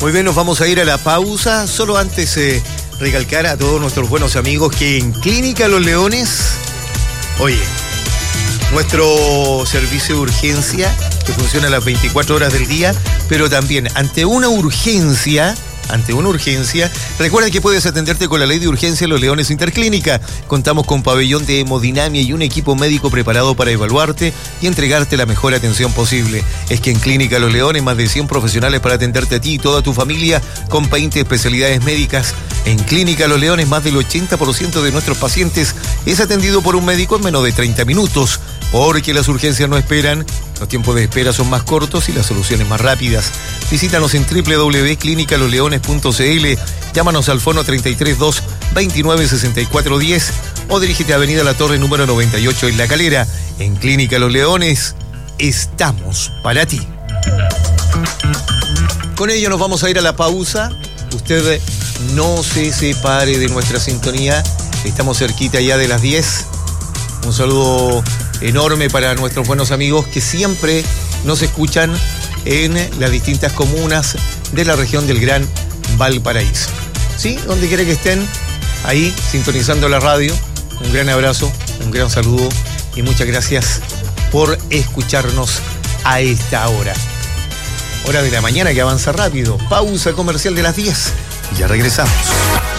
Muy bien, nos vamos a ir a la pausa. Solo antes recalcar a todos nuestros buenos amigos que en Clínica Los Leones, oye, nuestro servicio de urgencia que funciona a las 24 horas del día, pero también ante una urgencia, recuerda que puedes atenderte con la ley de urgencia Los Leones Interclínica. Contamos con pabellón de hemodinamia y un equipo médico preparado para evaluarte y entregarte la mejor atención posible. Es que en Clínica Los Leones, más de 100 profesionales para atenderte a ti y toda tu familia con 20 especialidades médicas. En Clínica Los Leones, más del 80% de nuestros pacientes es atendido por un médico en menos de 30 minutos. Porque las urgencias no esperan, los tiempos de espera son más cortos y las soluciones más rápidas. Visítanos en www.clinicalosleones.cl, llámanos al fono 332 29 64 10 o dirígete a Avenida La Torre número 98 en La Calera. En Clínica Los Leones, estamos para ti. Con ello nos vamos a ir a la pausa. Usted no se separe de nuestra sintonía. Estamos cerquita ya de las 10. Un saludo enorme para nuestros buenos amigos que siempre nos escuchan en las distintas comunas de la región del Gran Valparaíso. ¿Sí? Donde quiera que estén, ahí sintonizando la radio. Un gran abrazo, un gran saludo y muchas gracias por escucharnos a esta hora. Hora de la mañana que avanza rápido. Pausa comercial de las 10 y ya regresamos.